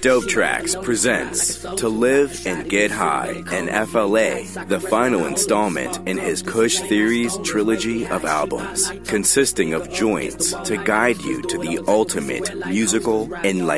Dope Tracks presents To Live and Get High and FLA, the final installment in his Kush Theories trilogy of albums, consisting of joints to guide you to the ultimate musical enlightenment.